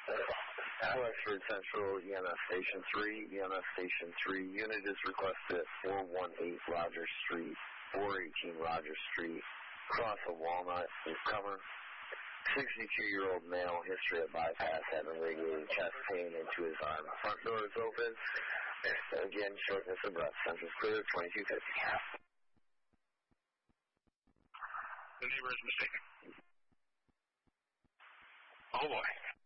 Westford Central, EMS Station 3. EMS Station 3 unit is requested at 418 Rogers Street, 418 Rogers Street, across of Walnut, newcomer. 62-year-old male, history of bypass, having radiating chest pain into his arm. Front door is open. Again, shortness of breath. Central's clear, 2250. The neighbor is mistaken. Oh boy.